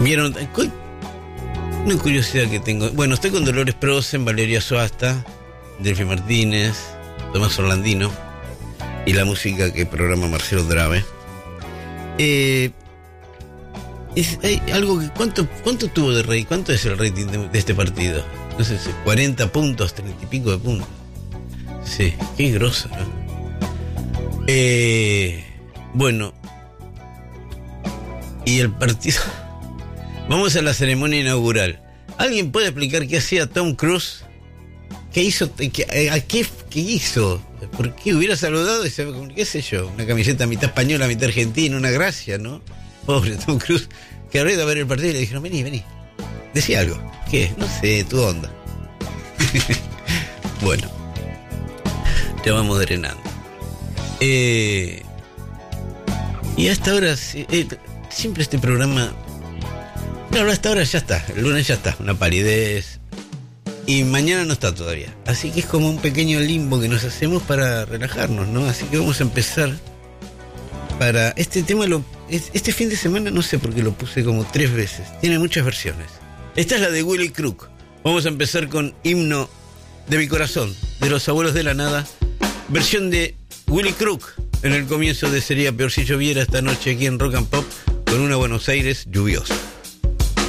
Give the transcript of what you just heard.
¿Vieron? Una curiosidad que tengo. Bueno, estoy con Dolores Prosen, Valeria Soasta, Delphi Martínez, Tomás Orlandino y la música que programa Marcelo Drave. Hay algo que ¿cuánto tuvo de rating? ¿Cuánto es el rating de este partido? No sé, 40 puntos, 30 y pico de puntos. Sí, qué grosso, ¿no? Bueno, y el partido. Vamos a la ceremonia inaugural. ¿Alguien puede explicar qué hacía Tom Cruise? ¿Qué hizo? ¿Qué hizo? ¿Por qué hubiera saludado? ¿Qué sé yo? Una camiseta mitad española, mitad argentina, una gracia, ¿no? Pobre Tom Cruise, que habría ido a ver el partido y le dijeron, vení. Decía algo. ¿Qué? No sé, tu onda. Bueno, ya vamos drenando. Y hasta ahora, siempre este programa... Claro, hasta ahora ya está, el lunes ya está, una palidez. Y mañana no está todavía. Así que es como un pequeño limbo que nos hacemos para relajarnos, ¿no? Así que vamos a empezar para... Este tema, este fin de semana no sé por qué lo puse como 3 veces. Tiene muchas versiones. Esta es la de Willy Crook. Vamos a empezar con Himno de mi corazón, de los Abuelos de la Nada. Versión de Willy Crook en el comienzo de Sería Peor si lloviera esta noche aquí en Rock and Pop con una Buenos Aires lluviosa.